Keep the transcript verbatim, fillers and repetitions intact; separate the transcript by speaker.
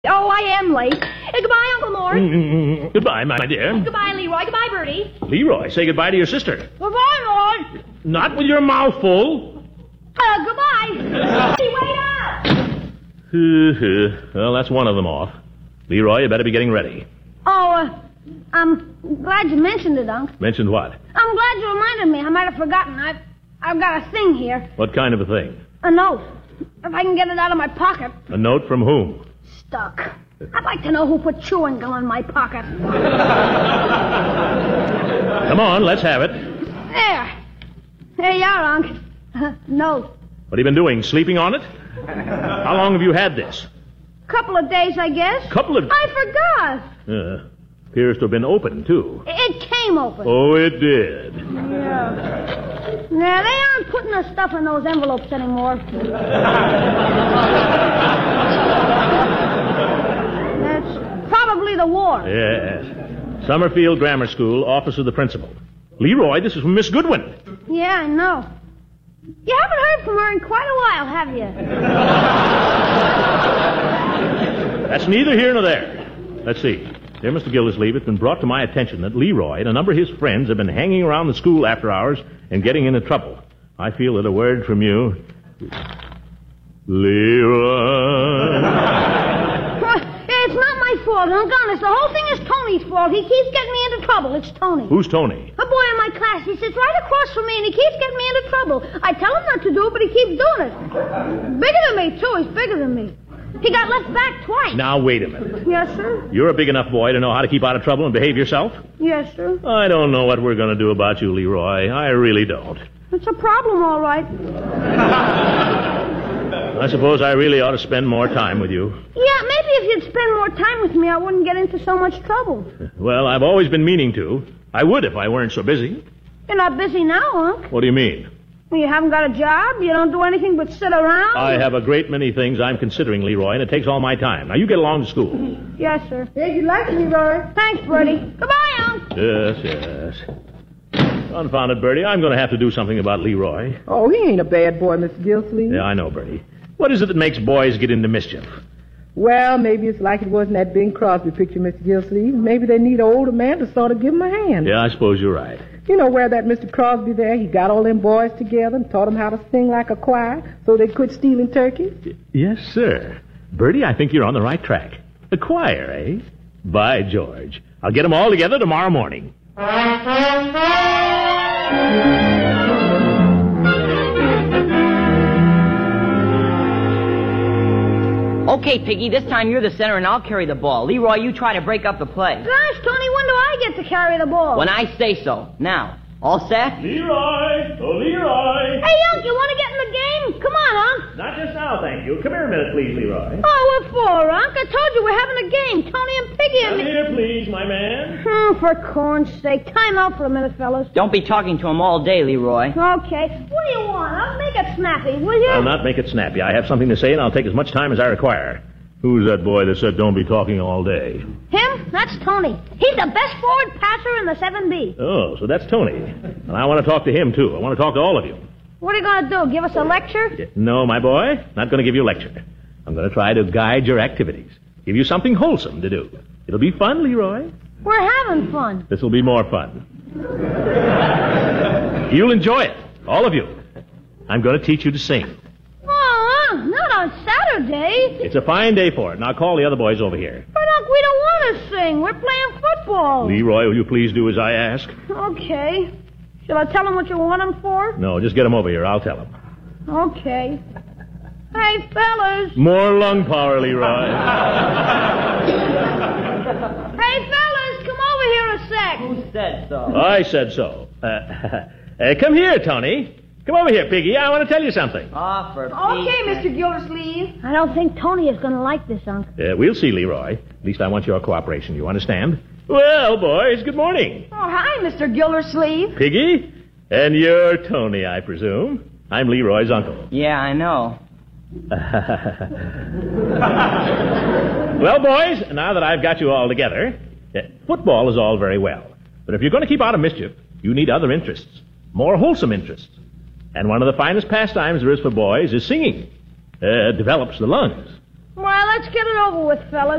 Speaker 1: Oh, I am late. Uh, goodbye, Uncle Mort.
Speaker 2: Mm-hmm. Goodbye, my dear.
Speaker 1: Goodbye, Leroy. Goodbye, Bertie.
Speaker 2: Leroy, say goodbye to your sister.
Speaker 1: Goodbye, Mort.
Speaker 2: Not with your mouth full.
Speaker 1: Uh, goodbye. Hey, wait up.
Speaker 2: Well, that's one of them off. Leroy, you better be getting ready.
Speaker 1: Oh, uh, I'm glad you mentioned it, Unc.
Speaker 2: Mentioned what?
Speaker 1: I'm glad you reminded me. I might have forgotten. I've, I've got a thing here.
Speaker 2: What kind of a thing?
Speaker 1: A note. If I can get it out of my pocket.
Speaker 2: A note from whom?
Speaker 1: Stuck. I'd like to know who put chewing gum in my pocket.
Speaker 2: Come on, let's have it.
Speaker 1: There. There you are, Unc. Uh, note.
Speaker 2: What have you been doing? Sleeping on it? How long have you had this?
Speaker 1: Couple of days, I guess.
Speaker 2: Couple of...
Speaker 1: I forgot.
Speaker 2: Uh, appears to have been open, too.
Speaker 1: It came open.
Speaker 2: Oh, it did.
Speaker 1: Yeah. Yeah, they aren't putting the stuff in those envelopes anymore. That's probably the war.
Speaker 2: Yes. Summerfield Grammar School, office of the principal. Leroy, this is from Miss Goodwin.
Speaker 1: Yeah, I know. You haven't heard from her in quite a while, have you?
Speaker 2: That's neither here nor there. Let's see. Dear Mister Gildersleeve, it's been brought to my attention that Leroy and a number of his friends have been hanging around the school after hours and getting into trouble. I feel that a word from you... Leroy...
Speaker 1: It's not my fault, Unc. Honest, the whole thing is Tony's fault. He keeps getting me into trouble. It's Tony.
Speaker 2: Who's Tony?
Speaker 1: A boy in my class. He sits right across from me, and he keeps getting me into trouble. I tell him not to do it, but he keeps doing it. Bigger than me, too. He's bigger than me. He got left back twice.
Speaker 2: Now, wait a minute.
Speaker 1: Yes, sir?
Speaker 2: You're a big enough boy to know how to keep out of trouble and behave yourself?
Speaker 1: Yes, sir.
Speaker 2: I don't know what we're going to do about you, Leroy. I really don't.
Speaker 1: It's a problem, all right.
Speaker 2: I suppose I really ought to spend more time with you.
Speaker 1: Yeah, maybe if you'd spend more time with me, I wouldn't get into so much trouble.
Speaker 2: Well, I've always been meaning to. I would if I weren't so busy.
Speaker 1: You're not busy now, Unc.
Speaker 2: What do you mean?
Speaker 1: You haven't got a job? You don't do anything but sit around?
Speaker 2: I have a great many things I'm considering, Leroy, and it takes all my time. Now, you get along to school.
Speaker 1: Yes, sir. Hey, you like me, Leroy? Thanks, Bertie. Goodbye, Unc.
Speaker 2: Yes, yes. Confound it, Bertie. I'm going to have to do something about Leroy.
Speaker 3: Oh, he ain't a bad boy, Mister Gildersleeve.
Speaker 2: Yeah, I know, Bertie. What is it that makes boys get into mischief?
Speaker 3: Well, maybe it's like it was in that Bing Crosby picture, Mister Gildersleeve. Maybe they need an older man to sort of give them a hand.
Speaker 2: Yeah, I suppose you're right.
Speaker 3: You know where that Mister Crosby there, he got all them boys together and taught them how to sing like a choir so they quit stealing turkeys?
Speaker 2: Y- yes, sir. Bertie, I think you're on the right track. The choir, eh? By George. I'll get them all together tomorrow morning.
Speaker 4: Okay, Piggy, this time you're the center and I'll carry the ball. Leroy, you try to break up the play.
Speaker 1: Gosh, Tony, when do I get to carry the ball?
Speaker 4: When I say so. Now, all set?
Speaker 2: Leroy! Oh, Leroy!
Speaker 1: Hey, Unc, you want to get in the game? Come on, Unc.
Speaker 2: Not just now, thank you. Come here a minute, please, Leroy.
Speaker 1: Oh, what for, Unc? I told you we're having a game. Tony and Piggy and
Speaker 2: Come
Speaker 1: me.
Speaker 2: here, please, my man.
Speaker 1: Oh, for corn's sake. Time out for a minute, fellas.
Speaker 4: Don't be talking to him all day, Leroy.
Speaker 1: Okay. What do you want? I'll make it snappy, will you?
Speaker 2: I'll not make it snappy. I have something to say, and I'll take as much time as I require. Who's that boy that said don't be talking all day?
Speaker 1: Him? That's Tony. He's the best forward passer in the seven B.
Speaker 2: Oh, so that's Tony. And I want to talk to him, too. I want to talk to all of you.
Speaker 1: What are you going to do, give us a lecture?
Speaker 2: No, my boy, not going to give you a lecture. I'm going to try to guide your activities. Give you something wholesome to do. It'll be fun, Leroy.
Speaker 1: We're having fun.
Speaker 2: This will be more fun. You'll enjoy it, all of you. I'm going to teach you to sing.
Speaker 1: Oh, Unc, not on Saturday.
Speaker 2: It's a fine day for it, and I'll call the other boys over here.
Speaker 1: But, Unc, we don't want to sing. We're playing football.
Speaker 2: Leroy, will you please do as I ask?
Speaker 1: Okay. Shall I tell him what you want him for?
Speaker 2: No, just get him over here. I'll tell him.
Speaker 1: Okay. Hey, fellas.
Speaker 2: More lung power, Leroy.
Speaker 1: Hey, fellas, come over here a sec.
Speaker 4: Who said so?
Speaker 2: I said so. Uh, uh, come here, Tony. Come over here, Piggy. I want to tell you something.
Speaker 4: Ah, for
Speaker 1: Okay, Mister Gildersleeve. I don't think Tony is going to like this, Unc.
Speaker 2: Uh, we'll see, Leroy. At least I want your cooperation. You understand? Well, boys, good morning.
Speaker 1: Oh, hi, Mister Gildersleeve.
Speaker 2: Piggy? And you're Tony, I presume. I'm Leroy's uncle.
Speaker 4: Yeah, I know.
Speaker 2: Well, boys, now that I've got you all together, uh, football is all very well. But if you're going to keep out of mischief, you need other interests, more wholesome interests. And one of the finest pastimes there is for boys is singing. Uh, it develops the lungs.
Speaker 1: Well, let's get it over with, fellas.